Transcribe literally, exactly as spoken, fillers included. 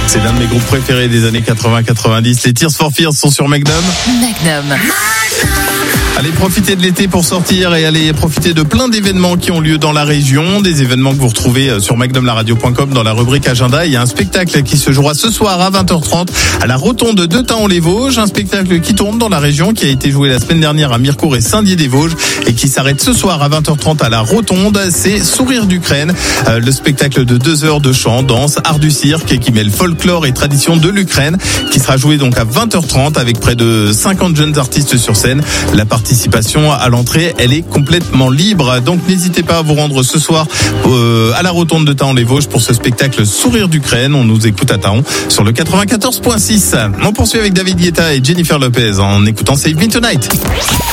C'est l'un de mes groupes préférés des années quatre-vingts quatre-vingt-dix. Les Tears for Fears sont sur Magnum. Magnum. Allez profiter de l'été pour sortir et allez profiter de plein d'événements qui ont lieu dans la région. Des événements que vous retrouvez sur magnum la radio point com dans la rubrique agenda. Il y a un spectacle qui se jouera ce soir à vingt heures trente à la Rotonde de Thaon-les-Vosges. Un spectacle qui tourne dans la région, qui a été joué la semaine dernière à Mirecourt et Saint-Dié-des-Vosges et qui s'arrête ce soir à vingt heures trente à la Rotonde. C'est Sourire d'Ukraine, euh, le spectacle de deux heures de chant, danse, art du cirque qui mêle folklore et tradition de l'Ukraine, qui sera joué donc à vingt heures trente avec près de cinquante jeunes artistes sur scène. La participation à l'entrée, elle est complètement libre. Donc n'hésitez pas à vous rendre ce soir euh, à la Rotonde de Thaon-les-Vosges pour ce spectacle Sourire d'Ukraine. On nous écoute à Thaon sur le quatre-vingt-quatorze virgule six. On poursuit avec David Guetta et Jennifer Lopez en écoutant Save Me Tonight.